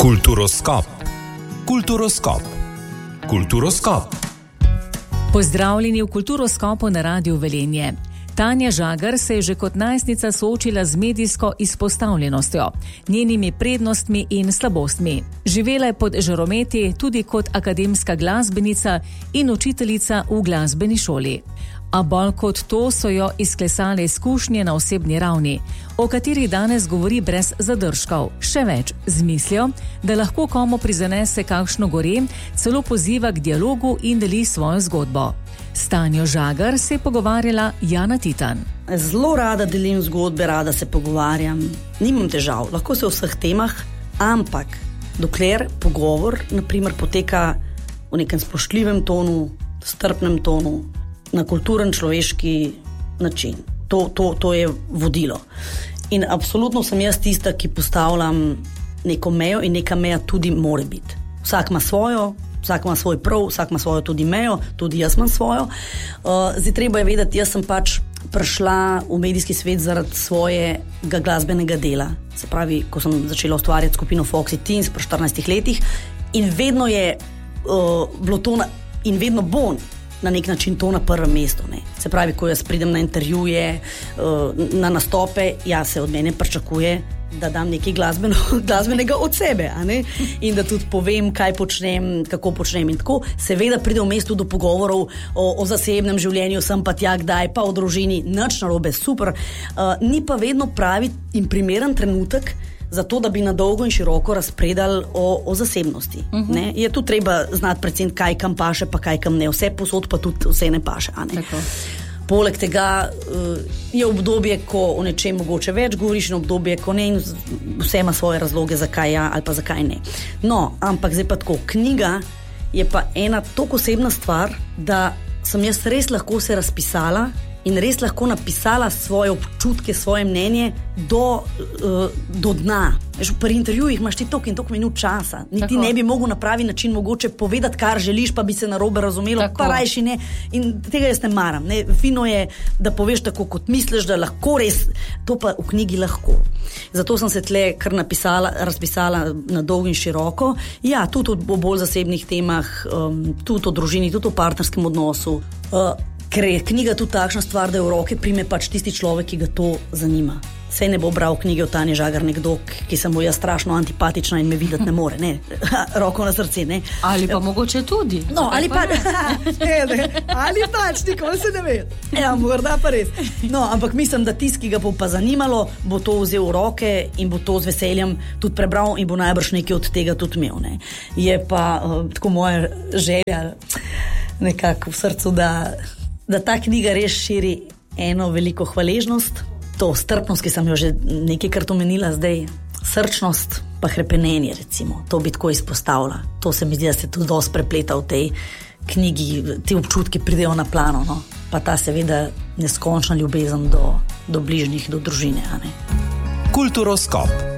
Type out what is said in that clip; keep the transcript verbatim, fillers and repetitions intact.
Kulturoskop. Kulturoskop. Kulturoskop. Pozdravljeni v Kulturoskopu na Radiu Velenje. Tanja Žagar se je že kot najstnica soočila z medijsko izpostavljenostjo, njenimi prednostmi in slabostmi. Živela je pod žarometi tudi kot akademska glasbenica in učiteljica v glasbeni šoli. A bolj kot to so jo izklesale izkušnje na osebni ravni, o katerih danes govori brez zadržkov. Še več, z mislijo, da lahko komu prizanese kakšno gore, celo poziva k dialogu in deli svojo zgodbo. S Tanjo Žagar se je pogovarjala Jana Titan. Zelo rada delim zgodbe, rada se pogovarjam. Nimam težav, lahko se o vseh temah, ampak dokler pogovor, naprimer, poteka v nekem spoštljivem tonu, strpnem tonu, na kulturen človeški način. To, to, to je vodilo. In absolutno sem jaz tista, ki postavljam neko mejo in neka meja tudi more biti. Vsak ima svojo, vsak ima svoj prav, vsak ima svojo tudi mejo, tudi jaz imam svojo. Uh, zdaj treba je vedeti, jaz sem pač prišla v medijski svet zaradi svojega glasbenega dela. Se pravi, ko sem začela ustvarjati skupino Foxy Teens pri štirinajstih letih in vedno je uh, bilo to na, in vedno bo na nek način to na prvem mestu. Ne. Se pravi, ko jaz pridem na intervjuje, na nastope, ja, se od mene pričakuje, da dam nekaj glasbeno, glasbenega od sebe, a ne? In da tudi povem, kaj počnem, kako počnem in tako. Seveda pride v mestu do pogovorov o, o zasebnem življenju, sem pa tja kdaj, pa o družini, nič narobe, super. Uh, ni pa vedno pravi in primeren trenutek zato, da bi na dolgo in široko razpredali o, o zasebnosti. Uh-huh. Ne? Je tu treba znati predvsem, kaj kam paše, pa kaj kam ne. Vse posod pa tudi vse ne paše. A ne? Poleg tega je obdobje, ko o nečem mogoče več govoriš, in obdobje, ko ne, in vse ima svoje razloge, zakaj ja ali pa zakaj ne. No, ampak zdaj pa tako, knjiga je pa ena toliko osebna stvar, da sem jaz res lahko se razpisala in res lahko napisala svoje občutke, svoje mnenje do, uh, do dna. Veš, pri intervjujih imaš ti toliko in toliko minut časa. Niti ne bi mogel na pravi način mogoče povedati, kar želiš, pa bi se narobe razumelo, tako. Pa rajši ne. In tega jaz ne maram. Ne. Fino je, da poveš tako, kot misliš, da lahko res, to pa v knjigi lahko. Zato sem se tle kar napisala, razpisala na dolgo in široko. Ja, tudi o bolj zasebnih temah, um, tudi o družini, tudi o partnerskem odnosu. Uh, Ker je knjiga tudi takšna stvar, da v roke prime pač tisti človek, ki ga to zanima. Saj ne bo bral knjige o Tanji Žagar nekdo, ki se mu je strašno antipatična in me videti ne more. Ne. Roko na srce, ne. Ali pa mogoče tudi. No, ali pa, pa ne, ne. Ali pač, nikoli se ne ve. Ja, morda pa res. No, ampak mislim, da tisti, ki ga bo pa zanimalo, bo to vzel v roke in bo to z veseljem tudi prebral in bo najbrž nekaj od tega tudi imel. Ne. Je pa uh, tako moja želja nekako v srcu, da da ta knjiga res širi eno veliko hvaležnost, to strpnost, ki sem jo že nekajkrat omenila zdaj, srčnost pa hrepenenje, recimo. To bi tako izpostavila. To se mi zdi, da se tudi dosti prepleta v tej knjigi, ti občutki pridejo na plano, no? Pa ta seveda neskončna ljubezen do, do bližnjih, do družine. A ne? Kulturoskop.